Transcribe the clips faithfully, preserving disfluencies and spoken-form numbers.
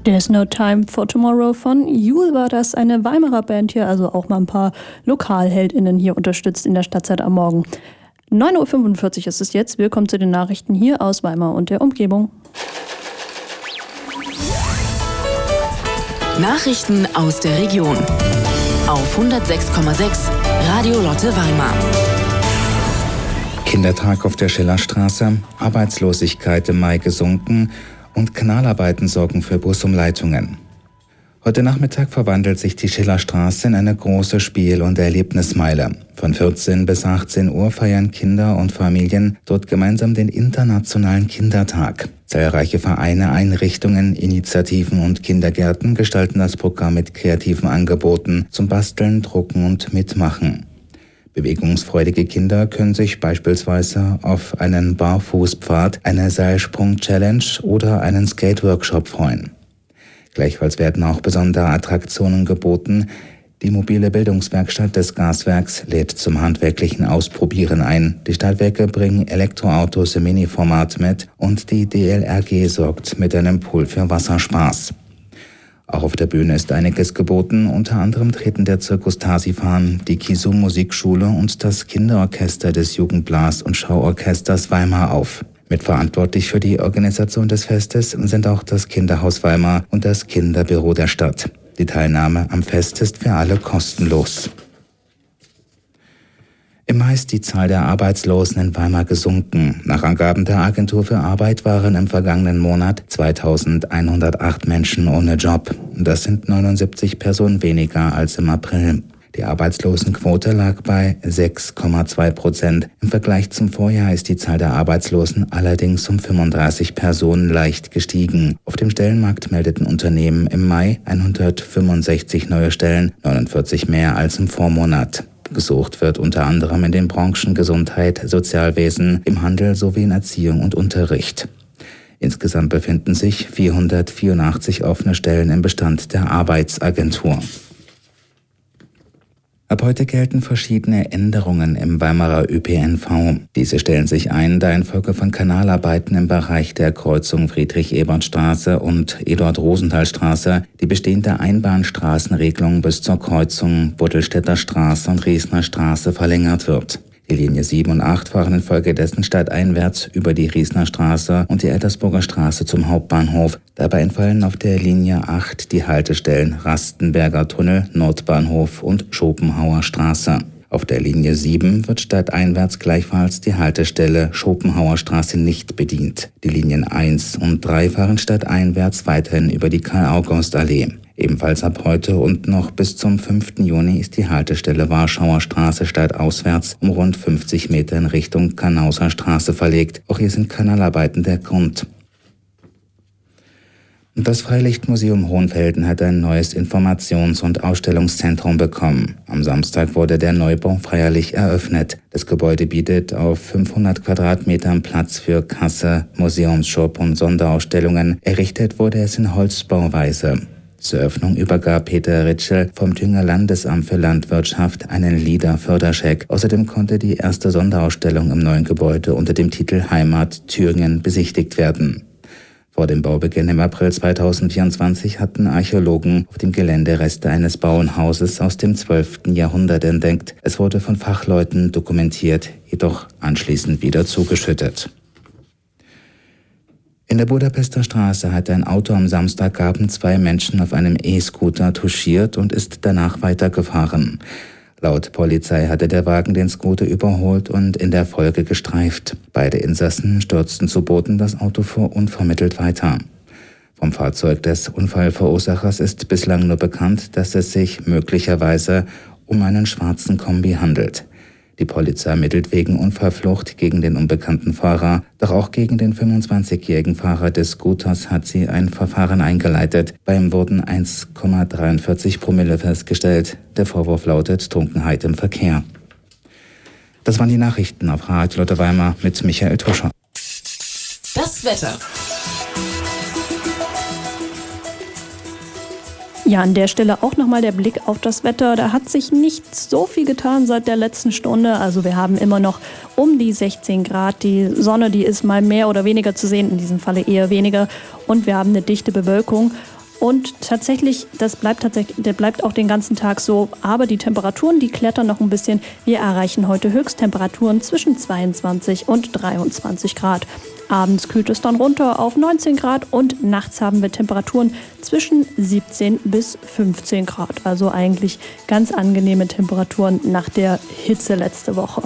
There's No Time for Tomorrow von Jul war das, eine Weimarer Band hier, also auch mal ein paar LokalheldInnen hier unterstützt in der Stadtzeit am Morgen. neun Uhr fünfundvierzig ist es jetzt. Willkommen zu den Nachrichten hier aus Weimar und der Umgebung. Nachrichten aus der Region auf hundertsechs Komma sechs Radio Lotte Weimar. Kindertag auf der Schillerstraße, Arbeitslosigkeit im Mai gesunken und Kanalarbeiten sorgen für Busumleitungen. Heute Nachmittag verwandelt sich die Schillerstraße in eine große Spiel- und Erlebnismeile. Von vierzehn bis achtzehn Uhr feiern Kinder und Familien dort gemeinsam den Internationalen Kindertag. Zahlreiche Vereine, Einrichtungen, Initiativen und Kindergärten gestalten das Programm mit kreativen Angeboten zum Basteln, Drucken und Mitmachen. Bewegungsfreudige Kinder können sich beispielsweise auf einen Barfußpfad, eine Seilsprung-Challenge oder einen Skate-Workshop freuen. Gleichfalls werden auch besondere Attraktionen geboten. Die mobile Bildungswerkstatt des Gaswerks lädt zum handwerklichen Ausprobieren ein. Die Stadtwerke bringen Elektroautos im Mini-Format mit und die D L R G sorgt mit einem Pool für Wasserspaß. Auch auf der Bühne ist einiges geboten. Unter anderem treten der Zirkus Tarsifan, die Kisum Musikschule und das Kinderorchester des Jugendblas- und Schauorchesters Weimar auf. Mitverantwortlich für die Organisation des Festes sind auch das Kinderhaus Weimar und das Kinderbüro der Stadt. Die Teilnahme am Fest ist für alle kostenlos. Im Mai ist die Zahl der Arbeitslosen in Weimar gesunken. Nach Angaben der Agentur für Arbeit waren im vergangenen Monat zweitausendeinhundertacht Menschen ohne Job. Das sind neunundsiebzig Personen weniger als im April. Die Arbeitslosenquote lag bei sechs Komma zwei Prozent. Im Vergleich zum Vorjahr ist die Zahl der Arbeitslosen allerdings um fünfunddreißig Personen leicht gestiegen. Auf dem Stellenmarkt meldeten Unternehmen im Mai hundertfünfundsechzig neue Stellen, neunundvierzig mehr als im Vormonat. Gesucht wird unter anderem in den Branchen Gesundheit, Sozialwesen, im Handel sowie in Erziehung und Unterricht. Insgesamt befinden sich vierhundertvierundachtzig offene Stellen im Bestand der Arbeitsagentur. Ab heute gelten verschiedene Änderungen im Weimarer Ö P N V. Diese stellen sich ein, da infolge von Kanalarbeiten im Bereich der Kreuzung Friedrich-Ebert-Straße und Eduard-Rosenthal-Straße die bestehende Einbahnstraßenregelung bis zur Kreuzung Buddelstädter Straße und Riesner Straße verlängert wird. Die Linie sieben und acht fahren infolgedessen stadteinwärts über die Riesner Straße und die Ettersburger Straße zum Hauptbahnhof. Dabei entfallen auf der Linie acht die Haltestellen Rastenberger Tunnel, Nordbahnhof und Schopenhauer Straße. Auf der Linie sieben wird stadteinwärts gleichfalls die Haltestelle Schopenhauer Straße nicht bedient. Die Linien eins und drei fahren stadteinwärts weiterhin über die Karl-August-Allee. Ebenfalls ab heute und noch bis zum fünften Juni ist die Haltestelle Warschauer Straße stadtauswärts um rund fünfzig Meter in Richtung Kannauser Straße verlegt. Auch hier sind Kanalarbeiten der Grund. Das Freilichtmuseum Hohenfelden hat ein neues Informations- und Ausstellungszentrum bekommen. Am Samstag wurde der Neubau feierlich eröffnet. Das Gebäude bietet auf fünfhundert Quadratmetern Platz für Kasse, Museumsshop und Sonderausstellungen. Errichtet wurde es in Holzbauweise. Zur Eröffnung übergab Peter Ritschel vom Thüringer Landesamt für Landwirtschaft einen LIDA-Förderscheck. Außerdem konnte die erste Sonderausstellung im neuen Gebäude unter dem Titel Heimat Thüringen besichtigt werden. Vor dem Baubeginn im April zweitausendvierundzwanzig hatten Archäologen auf dem Gelände Reste eines Bauernhauses aus dem zwölften Jahrhundert entdeckt. Es wurde von Fachleuten dokumentiert, jedoch anschließend wieder zugeschüttet. In der Budapester Straße hat ein Auto am Samstagabend zwei Menschen auf einem E-Scooter touchiert und ist danach weitergefahren. Laut Polizei hatte der Wagen den Scooter überholt und in der Folge gestreift. Beide Insassen stürzten zu Boden, das Auto fuhr unvermittelt weiter. Vom Fahrzeug des Unfallverursachers ist bislang nur bekannt, dass es sich möglicherweise um einen schwarzen Kombi handelt. Die Polizei ermittelt wegen Unfallflucht gegen den unbekannten Fahrer, doch auch gegen den fünfundzwanzigjährigen Fahrer des Scooters hat sie ein Verfahren eingeleitet. Bei ihm wurden eins Komma dreiundvierzig Promille festgestellt. Der Vorwurf lautet Trunkenheit im Verkehr. Das waren die Nachrichten auf Radio Lotte Weimar mit Michael Tuscher. Das Wetter. Ja, an der Stelle auch nochmal der Blick auf das Wetter. Da hat sich nicht so viel getan seit der letzten Stunde. Also wir haben immer noch um die sechzehn Grad. Die Sonne, die ist mal mehr oder weniger zu sehen, in diesem Falle eher weniger. Und wir haben eine dichte Bewölkung. Und tatsächlich, das bleibt tatsächlich, der bleibt auch den ganzen Tag so. Aber die Temperaturen, die klettern noch ein bisschen. Wir erreichen heute Höchsttemperaturen zwischen zweiundzwanzig und dreiundzwanzig Grad. Abends kühlt es dann runter auf neunzehn Grad und nachts haben wir Temperaturen zwischen siebzehn bis fünfzehn Grad. Also eigentlich ganz angenehme Temperaturen nach der Hitze letzte Woche.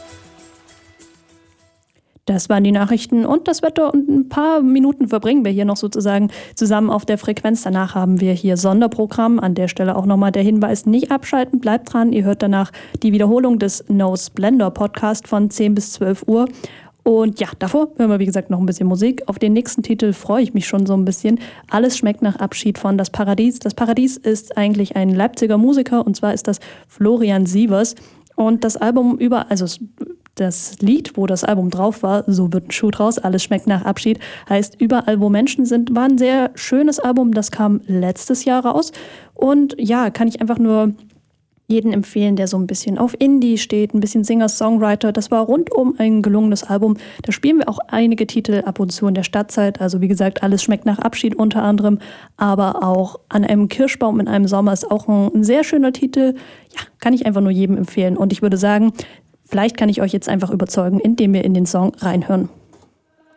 Das waren die Nachrichten und das Wetter und ein paar Minuten verbringen wir hier noch sozusagen zusammen auf der Frequenz. Danach haben wir hier Sonderprogramm. An der Stelle auch nochmal der Hinweis, nicht abschalten, bleibt dran. Ihr hört danach die Wiederholung des No Splendor Podcast von zehn bis zwölf Uhr. Und ja, davor hören wir wie gesagt noch ein bisschen Musik. Auf den nächsten Titel freue ich mich schon so ein bisschen. Alles schmeckt nach Abschied von Das Paradies. Das Paradies ist eigentlich ein Leipziger Musiker und zwar ist das Florian Sievers. Und das Album über, also das Lied, wo das Album drauf war, so wird ein Schuh draus, alles schmeckt nach Abschied, heißt Überall, wo Menschen sind, war ein sehr schönes Album, das kam letztes Jahr raus. Und ja, kann ich einfach nur jeden empfehlen, der so ein bisschen auf Indie steht, ein bisschen Singer-Songwriter. Das war rundum ein gelungenes Album. Da spielen wir auch einige Titel ab und zu in der Stadtzeit. Also wie gesagt, alles schmeckt nach Abschied unter anderem. Aber auch An einem Kirschbaum in einem Sommer ist auch ein, ein sehr schöner Titel. Ja, kann ich einfach nur jedem empfehlen. Und ich würde sagen, vielleicht kann ich euch jetzt einfach überzeugen, indem wir in den Song reinhören.